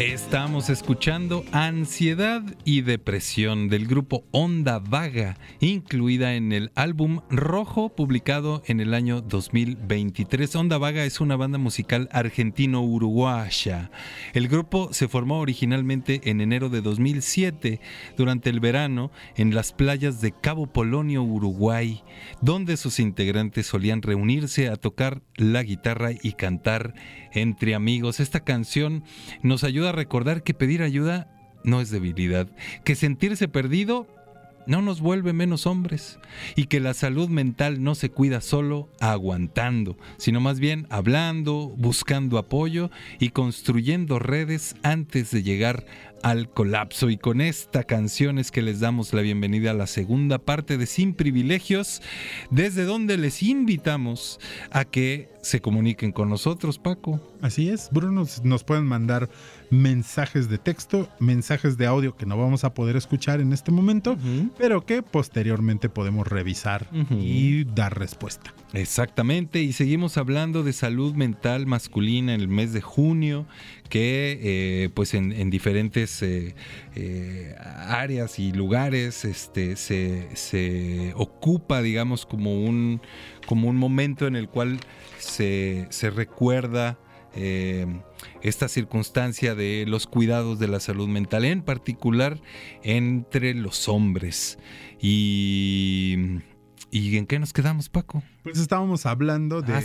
Estamos escuchando Ansiedad y Depresión del grupo Onda Vaga, incluida en el álbum Rojo, publicado en el año 2023. Onda Vaga es una banda musical argentino-uruguaya. El grupo se formó originalmente en enero de 2007, durante el verano, en las playas de Cabo Polonio, Uruguay, donde sus integrantes solían reunirse a tocar la guitarra y cantar entre amigos. Esta canción nos ayuda a recordar que pedir ayuda no es debilidad, que sentirse perdido no nos vuelve menos hombres y que la salud mental no se cuida solo aguantando, sino más bien hablando, buscando apoyo y construyendo redes antes de llegar al colapso. Y con esta canción es que les damos la bienvenida a la segunda parte de Sin Privilegios, desde donde les invitamos a que se comuniquen con nosotros, Paco. Así es, Bruno, nos pueden mandar mensajes de texto, mensajes de audio que no vamos a poder escuchar en este momento, pero que posteriormente podemos revisar y dar respuesta. Exactamente, y seguimos hablando de salud mental masculina en el mes de junio, que pues en diferentes áreas y lugares se ocupa, digamos, como un momento en el cual se recuerda esta circunstancia de los cuidados de la salud mental, en particular entre los hombres. ¿Y en qué nos quedamos, Paco? Pues estábamos hablando de